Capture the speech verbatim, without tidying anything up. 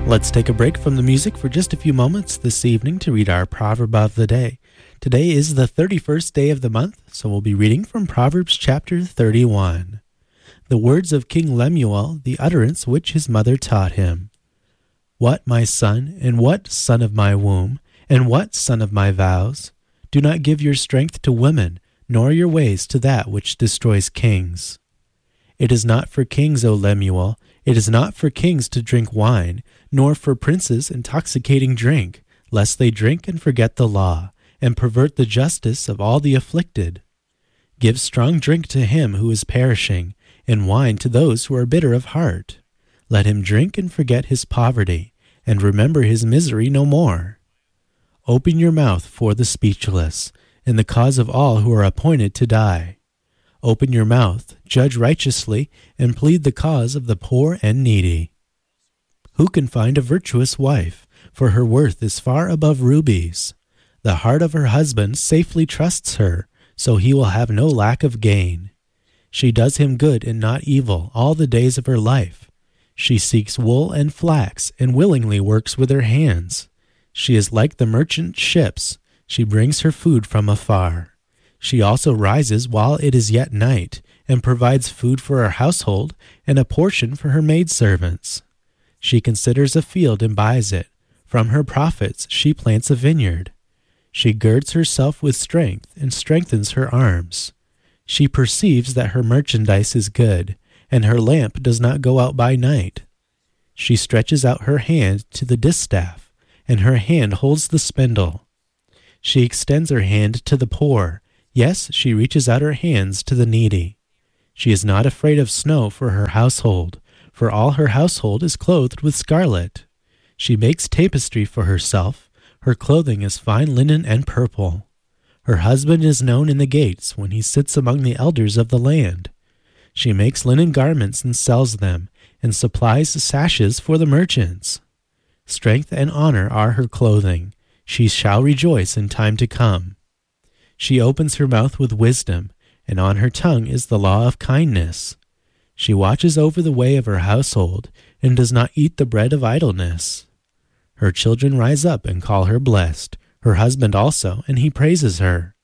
Let's take a break from the music for just a few moments this evening to read our proverb of the day. Today is the thirty-first day of the month, so we'll be reading from Proverbs chapter thirty-one. The words of King Lemuel, the utterance which his mother taught him. What, my son, and what, son of my womb, and what, son of my vows? Do not give your strength to women, nor your ways to that which destroys kings. It is not for kings, O Lemuel, it is not for kings to drink wine, nor for princes intoxicating drink, lest they drink and forget the law, and pervert the justice of all the afflicted. Give strong drink to him who is perishing, and wine to those who are bitter of heart. Let him drink and forget his poverty, and remember his misery no more. Open your mouth for the speechless, in the cause of all who are appointed to die. Open your mouth, judge righteously, and plead the cause of the poor and needy. Who can find a virtuous wife? For her worth is far above rubies. The heart of her husband safely trusts her, so he will have no lack of gain. She does him good and not evil all the days of her life. She seeks wool and flax, and willingly works with her hands. She is like the merchant ships. She brings her food from afar. She also rises while it is yet night, and provides food for her household, and a portion for her maidservants. She considers a field and buys it. From her profits she plants a vineyard. She girds herself with strength, and strengthens her arms. She perceives that her merchandise is good, and her lamp does not go out by night. She stretches out her hand to the distaff, and her hand holds the spindle. She extends her hand to the poor. Yes, she reaches out her hands to the needy. She is not afraid of snow for her household, for all her household is clothed with scarlet. She makes tapestry for herself. Her clothing is fine linen and purple. Her husband is known in the gates when he sits among the elders of the land. She makes linen garments and sells them, and supplies sashes for the merchants. Strength and honor are her clothing. She shall rejoice in time to come. She opens her mouth with wisdom, and on her tongue is the law of kindness. She watches over the way of her household, and does not eat the bread of idleness. Her children rise up and call her blessed, her husband also, and he praises her.